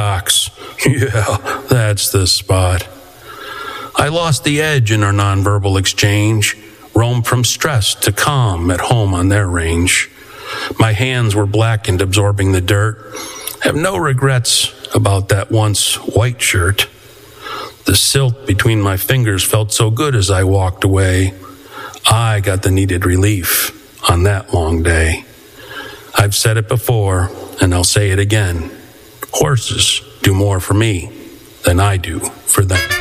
Cox. Yeah, that's the spot. I lost the edge in our nonverbal exchange, roamed from stress to calm at home on their range. My hands were blackened absorbing the dirt. Have no regrets about that once white shirt. The silt between my fingers felt so good as I walked away. I got the needed relief on that long day. I've said it before, and I'll say it again. Horses do more for me than I do for them.